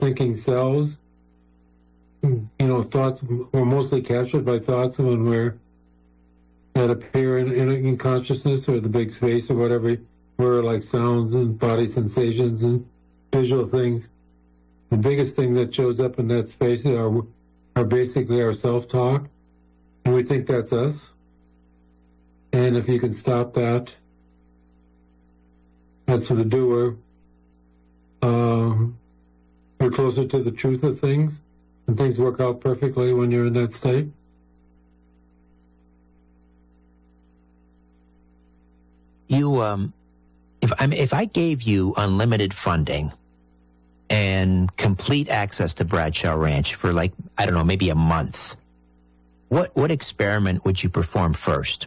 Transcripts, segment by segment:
thinking selves. Thoughts, we're mostly captured by thoughts when that appear in consciousness or the big space or whatever, we're like sounds and body sensations and visual things. The biggest thing that shows up in that space are basically our self-talk, and we think that's us. And if you can stop that, that's the doer. You're closer to the truth of things, and things work out perfectly when you're in that state. If I gave you unlimited funding and complete access to Bradshaw Ranch for maybe a month, what experiment would you perform first?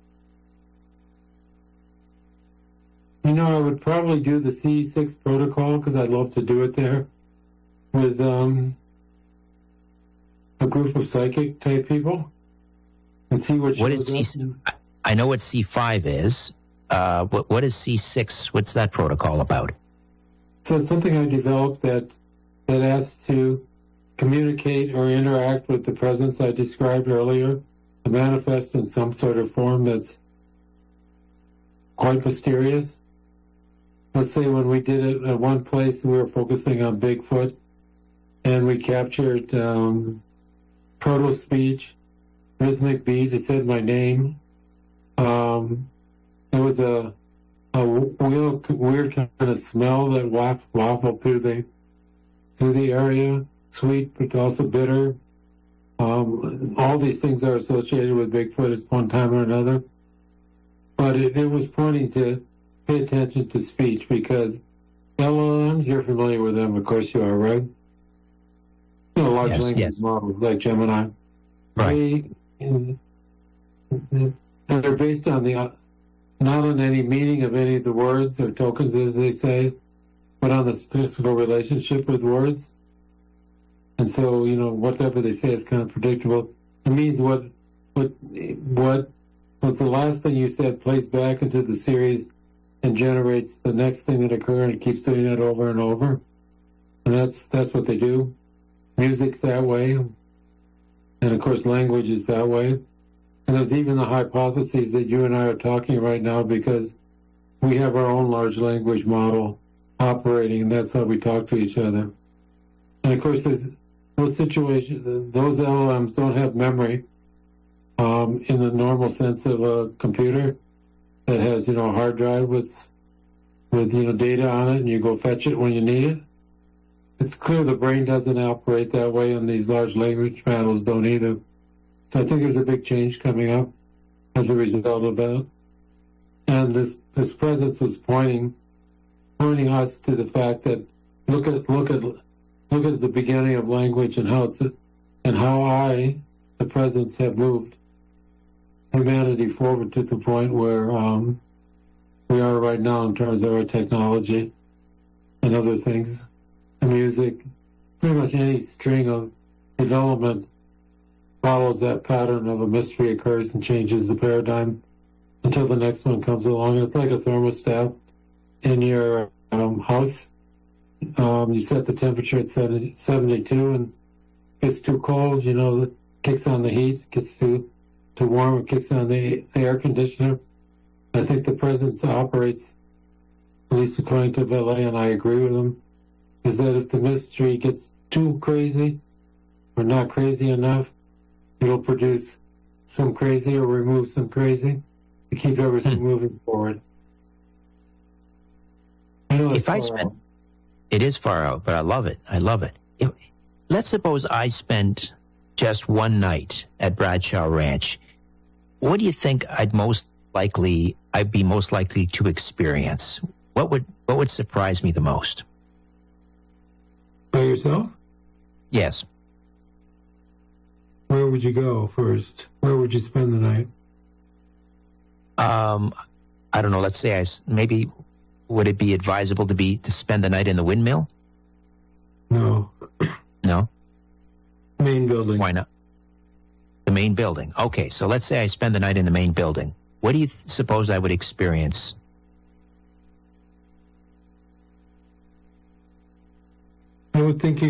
I would probably do the C6 protocol because I'd love to do it there with a group of psychic type people and see what is I know what C5 is. What is C6? What's that protocol about? So it's something I developed that asks to communicate or interact with the presence I described earlier, to manifest in some sort of form that's quite mysterious. Let's say when we did it at one place, we were focusing on Bigfoot, and we captured proto-speech, rhythmic beat. It said my name. There was a weird kind of smell that wafted through the area, sweet but also bitter. All these things are associated with Bigfoot at one time or another. But it was pointing to pay attention to speech because LLMs, you're familiar with them, of course you are, right? Large language models like Gemini. Right. They're based on not on any meaning of any of the words or tokens, as they say, but on the statistical relationship with words. And so, whatever they say is kind of predictable. It means what was the last thing you said plays back into the series and generates the next thing that occurs, and it keeps doing that over and over. And that's what they do. Music's that way. And of course, language is that way. And there's even the hypotheses that you and I are talking right now because we have our own large language model operating, and that's how we talk to each other. And of course, there's those situations, those LLMs don't have memory in the normal sense of a computer that has, a hard drive with data on it, and you go fetch it when you need it. It's clear the brain doesn't operate that way, and these large language models don't either. So I think there's a big change coming up as a result of that. And this presence was pointing us to the fact that look at the beginning of language and how the presence, have moved humanity forward to the point where we are right now in terms of our technology and other things, the music, pretty much any string of development follows that pattern of a mystery occurs and changes the paradigm until the next one comes along. And it's like a thermostat in your house. You set the temperature at 72, and it gets too cold, it kicks on the heat. It gets too warm, it kicks on the air conditioner. I think the presence operates, at least according to Valet, and I agree with him, is that if the mystery gets too crazy or not crazy enough, it'll produce some crazy or remove some crazy to keep everything moving forward. It is far out, but I love it. Let's suppose I spent just one night at Bradshaw Ranch. What do you think I'd be most likely to experience? What would surprise me the most? By yourself? Yes. Where would you go first? Where would you spend the night? I don't know. Let's say maybe would it be advisable to spend the night in the windmill? No. No? Main building. Why not? The main building. Okay, so let's say I spend the night in the main building. What do you suppose I would experience? I would think you